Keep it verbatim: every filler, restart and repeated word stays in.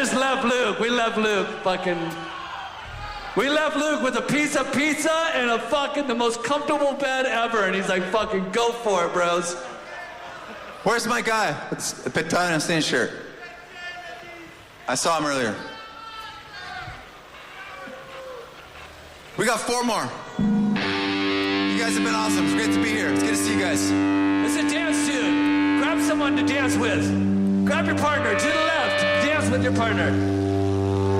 just left Luke. We left Luke fucking... We left Luke with a piece of pizza and a fucking the most comfortable bed ever. And he's like, fucking go for it, bros. Where's my guy? It's a Pitana Stain shirt. I saw him earlier. We got four more. You guys have been awesome. It's great to be here. It's good to see you guys. It's a dance tune. Grab someone to dance with. Grab your partner to the left. Dance with your partner.